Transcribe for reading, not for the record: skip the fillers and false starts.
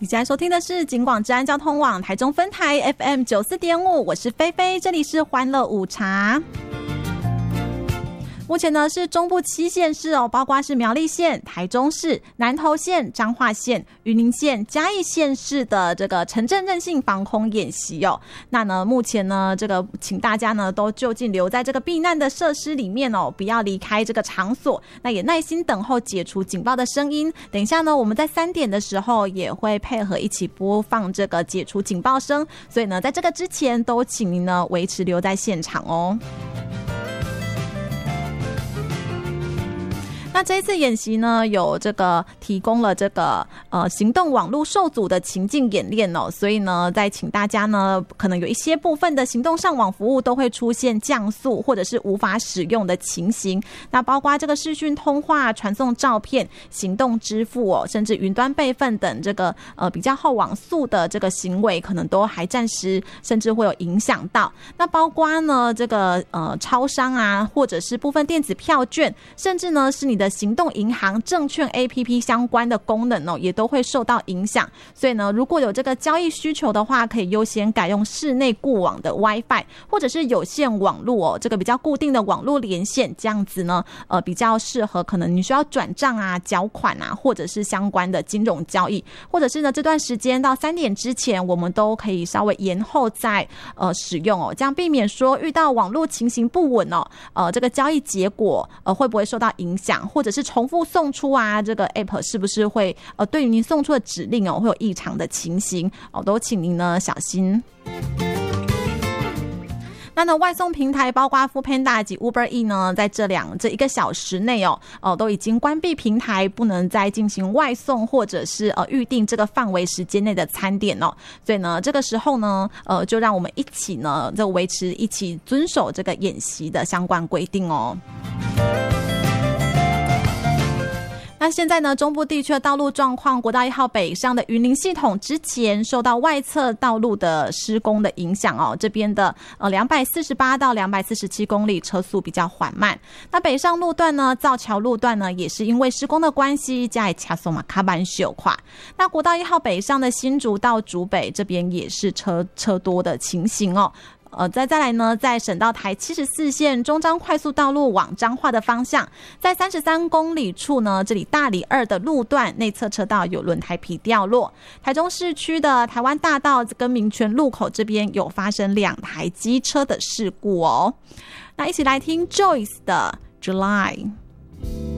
你现在收听的是警广治安交通网台中分台 FM 94.5，我是菲菲，这里是欢乐午茶。目前呢是中部7县市包括是苗栗县、台中市、南投县、彰化县、云林县、嘉义县市的这个城镇韧性防空演习那呢目前呢这个请大家呢都就近留在这个避难的设施里面不要离开这个场所，那也耐心等候解除警报的声音。等一下呢我们在3点的时候也会配合一起播放这个解除警报声，所以呢在这个之前都请您呢维持留在现场那这一次演习呢，有这个提供了这个行动网络受阻的情境演练所以呢，再请大家呢，可能有一些部分的行动上网服务都会出现降速或者是无法使用的情形。那包括这个视讯通话、传送照片、行动支付甚至云端备份等这个比较后网速的这个行为，可能都还暂时甚至会有影响到。那包括呢这个超商啊，或者是部分电子票券，甚至呢是你的行动银行证券 APP 相关的功能也都会受到影响。所以呢如果有这个交易需求的话，可以优先改用室内固网的 WiFi 或者是有线网络这个比较固定的网络连线，这样子呢比较适合可能你需要转账啊、缴款啊，或者是相关的金融交易，或者是呢这段时间到3点之前我们都可以稍微延后再使用这样避免说遇到网络情形不稳这个交易结果会不会受到影响，或者是重复送出啊，这个 App 是不是会对于您送出的指令会有异常的情形都请您呢小心。那呢外送平台包括 Foodpanda 及 Uber E 呢，在这1个小时内都已经关闭平台，不能再进行外送或者是预定这个范围时间内的餐点所以呢这个时候呢就让我们一起呢就维持一起遵守这个演习的相关规定那现在呢中部地区的道路状况，国道1号北上的云林系统之前受到外侧道路的施工的影响这边的248到247公里车速比较缓慢。那北上路段呢，造桥路段呢也是因为施工的关系，加以卡索马卡板修垮。那国道1号北上的新竹到竹北这边也是车多的情形再来呢，在省道台74线中彰快速道路往彰化的方向，在33公里处呢，这里大里2的路段内侧车道有轮胎皮掉落。台中市区的台湾大道跟民权路口这边有发生2台机车的事故那一起来听 Joyce 的 July。